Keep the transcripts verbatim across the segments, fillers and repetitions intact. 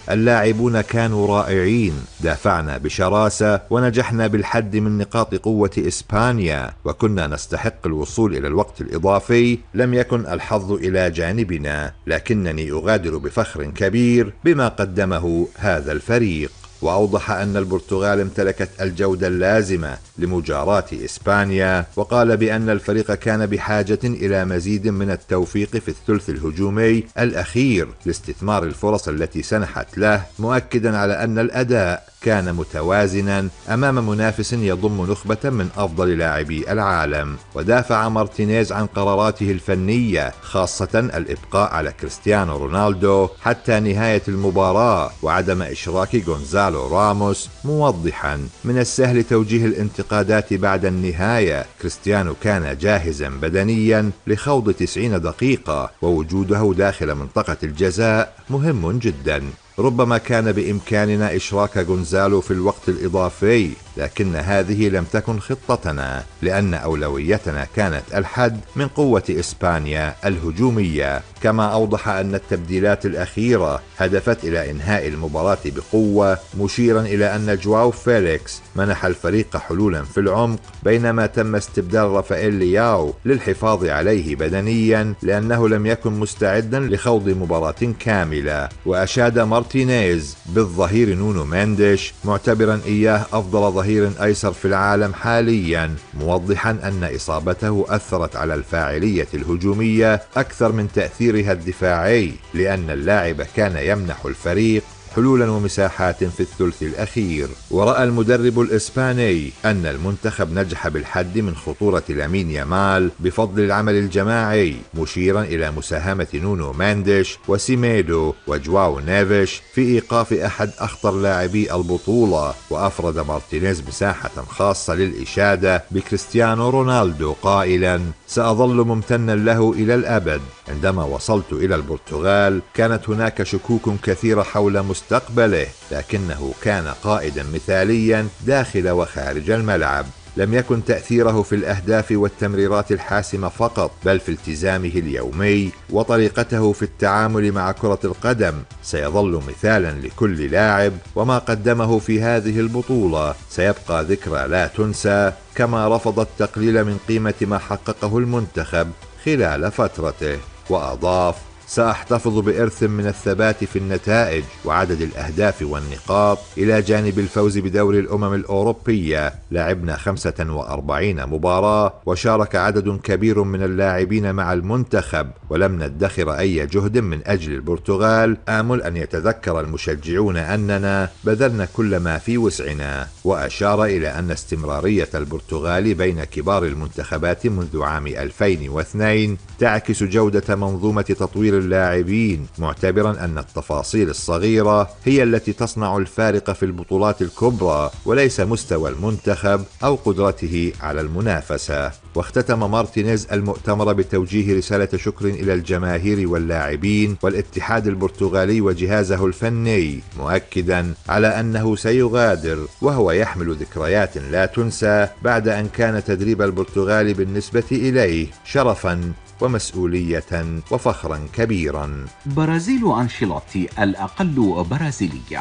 اللاعبون كانوا رائعين، دافعنا بشراسة ونجحنا بالحد من نقاط قوة إسبانيا، وكنا نستحق الوصول إلى الوقت الإضافي. لم يكن الحظ إلى جانبنا، لكنني أغادر بفخر كبير بما قدمه هذا الفريق. وأوضح أن البرتغال امتلكت الجودة اللازمة لمجاراة إسبانيا، وقال بأن الفريق كان بحاجة إلى مزيد من التوفيق في الثلث الهجومي الأخير لاستثمار الفرص التي سنحت له، مؤكدا على أن الأداء كان متوازنا أمام منافس يضم نخبة من أفضل لاعبي العالم. ودافع مارتينيز عن قراراته الفنية، خاصة الإبقاء على كريستيانو رونالدو حتى نهاية المباراة وعدم إشراك غونزالو راموس، موضحا: من السهل توجيه الانتقادات بعد النهاية، كريستيانو كان جاهزا بدنيا لخوض تسعين دقيقة، ووجوده داخل منطقة الجزاء مهم جدا. ربما كان بإمكاننا إشراك غونزالو في الوقت الإضافي، لكن هذه لم تكن خطتنا، لأن أولويتنا كانت الحد من قوة إسبانيا الهجومية. كما أوضح أن التبديلات الأخيرة هدفت إلى إنهاء المباراة بقوة، مشيرا إلى أن جواو فيليكس منح الفريق حلولا في العمق، بينما تم استبدال رافائيل لياو للحفاظ عليه بدنيا لأنه لم يكن مستعدا لخوض مباراة كاملة. وأشاد مارتينيز بالظهير نونو مينديش، معتبرا إياه أفضل ظهير أيسر في العالم حاليا، موضحا أن إصابته أثرت على الفاعلية الهجومية أكثر من تأثيرها الدفاعي، لأن اللاعب كان يمنح الفريق حلولا ومساحات في الثلث الأخير. ورأى المدرب الإسباني أن المنتخب نجح بالحد من خطورة لامين يامال بفضل العمل الجماعي، مشيرا إلى مساهمة نونو مينديش وسيميدو وجواو نيفيش في إيقاف أحد أخطر لاعبي البطولة. وأفرد مارتينيز مساحة خاصة للإشادة بكريستيانو رونالدو قائلا: سأظل ممتنا له إلى الأبد. عندما وصلت إلى البرتغال كانت هناك شكوك كثيرة حول مستقبله، لكنه كان قائدا مثاليا داخل وخارج الملعب. لم يكن تأثيره في الأهداف والتمريرات الحاسمة فقط، بل في التزامه اليومي وطريقته في التعامل مع كرة القدم. سيظل مثالا لكل لاعب، وما قدمه في هذه البطولة سيبقى ذكرى لا تنسى. كما رفض التقليل من قيمة ما حققه المنتخب خلال فترته، وأضاف: سأحتفظ بإرث من الثبات في النتائج وعدد الأهداف والنقاط، إلى جانب الفوز بدوري الأمم الأوروبية. لعبنا خمسة وأربعين مباراة، وشارك عدد كبير من اللاعبين مع المنتخب، ولم ندخر أي جهد من أجل البرتغال. آمل أن يتذكر المشجعون أننا بذلنا كل ما في وسعنا. وأشار إلى أن استمرارية البرتغال بين كبار المنتخبات منذ عام ألفين واثنين تعكس جودة منظومة تطوير اللاعبين، معتبرا أن التفاصيل الصغيرة هي التي تصنع الفارق في البطولات الكبرى، وليس مستوى المنتخب أو قدرته على المنافسة. واختتم مارتينيز المؤتمر بتوجيه رسالة شكر إلى الجماهير واللاعبين والاتحاد البرتغالي وجهازه الفني، مؤكدا على أنه سيغادر وهو يحمل ذكريات لا تنسى، بعد أن كان تدريب البرتغال بالنسبة إليه شرفا ومسؤولية وفخرا كبيرا. برازيل أنشيلوتي الأقل برازيلية.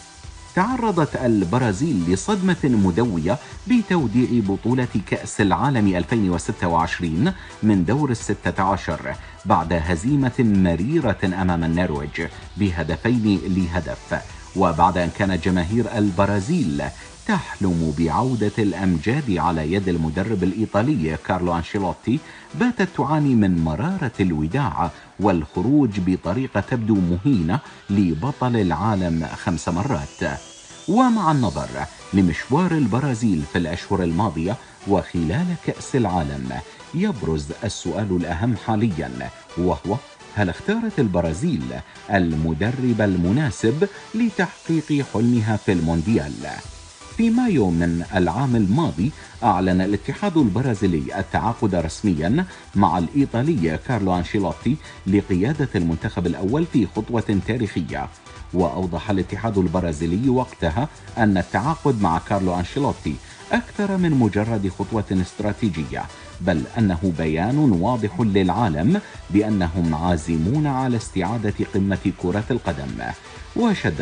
تعرضت البرازيل لصدمة مدوية بتوديع بطولة كأس العالم ألفين وستة وعشرين من دور الستة عشر بعد هزيمة مريرة أمام النرويج بهدفين لهدف، وبعد أن كانت جماهير البرازيل تحلم بعودة الأمجاد على يد المدرب الإيطالي كارلو أنشيلوتي، باتت تعاني من مرارة الوداع والخروج بطريقة تبدو مهينة لبطل العالم خمس مرات. ومع النظر لمشوار البرازيل في الأشهر الماضية وخلال كأس العالم، يبرز السؤال الأهم حاليا، وهو: هل اختارت البرازيل المدرب المناسب لتحقيق حلمها في المونديال؟ في مايو من العام الماضي أعلن الاتحاد البرازيلي التعاقد رسميا مع الإيطالي كارلو أنشيلوتي لقيادة المنتخب الأول في خطوة تاريخية. وأوضح الاتحاد البرازيلي وقتها أن التعاقد مع كارلو أنشيلوتي أكثر من مجرد خطوة استراتيجية، بل أنه بيان واضح للعالم بأنهم عازمون على استعادة قمة كرة القدم. وشد